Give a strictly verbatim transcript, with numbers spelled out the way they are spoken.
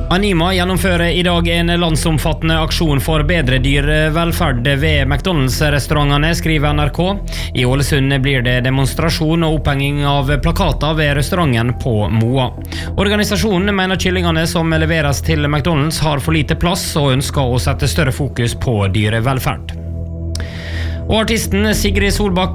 Anima gjennomfører i dag en landsomfattende aksjon for bedre dyrevelferd ved McDonalds-restaurantene, skriver N R K. I Ålesund blir det demonstrasjon og opphenging av plakater ved restauranten på Moa. Organisasjonen mener kyllingene som leveres til McDonalds har for lite plass og ønsker å sette større fokus på dyrevelferd. Og artisten Sigrid Solbakk